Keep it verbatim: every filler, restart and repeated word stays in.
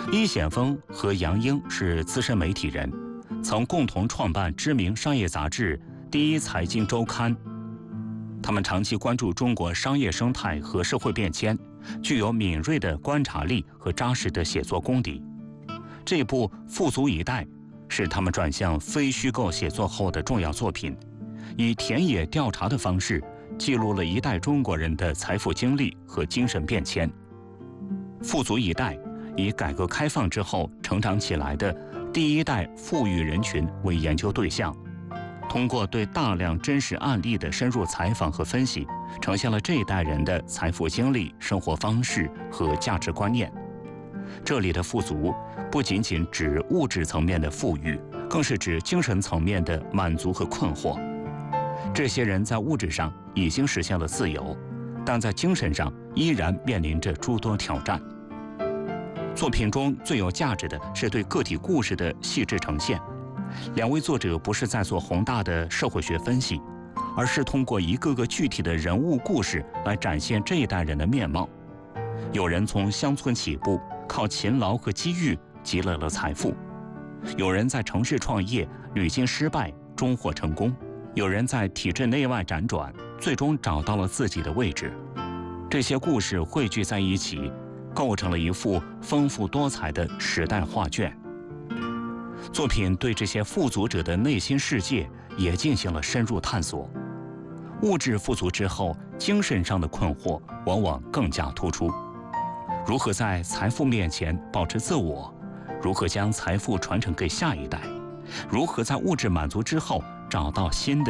伊显峰和杨英是资深媒体人，曾共同创办知名商业杂志《第一财经周刊》。他们长期关注中国商业生态和社会变迁，具有敏锐的观察力和扎实的写作功底。这部《富足一代》是他们转向非虚构写作后的重要作品，以田野调查的方式记录了一代中国人的财富经历和精神变迁。富足一代以改革开放之后成长起来的第一代富裕人群为研究对象，通过对大量真实案例的深入采访和分析，呈现了这一代人的财富经历、生活方式和价值观念。这里的富足不仅仅指物质层面的富裕，更是指精神层面的满足和困惑。这些人在物质上已经实现了自由，但在精神上依然面临着诸多挑战。作品中最有价值的是对个体故事的细致呈现。两位作者不是在做宏大的社会学分析，而是通过一个个具体的人物故事来展现这一代人的面貌。有人从乡村起步，靠勤劳和机遇积累了财富；有人在城市创业，屡经失败，终获成功；有人在体制内外辗转，最终找到了自己的位置。这些故事汇聚在一起，构成了一幅丰富多彩的时代画卷。作品对这些富足者的内心世界也进行了深入探索。物质富足之后，精神上的困惑往往更加突出。如何在财富面前保持自我？如何将财富传承给下一代？如何在物质满足之后找到新的